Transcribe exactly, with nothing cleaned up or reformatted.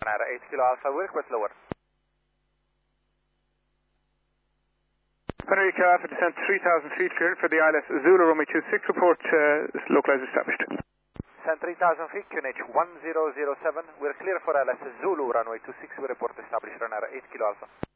Ryanair eight Kilo Alpha, we request lower. Ryanair eight Kilo Alpha, descent three thousand feet, cleared for the I L S Zulu, runway two six, report uh, localized established. Descent three thousand feet, Q N H one zero zero seven, we're clear for I L S Zulu, runway two six, we report established Ryanair eight Kilo Alpha.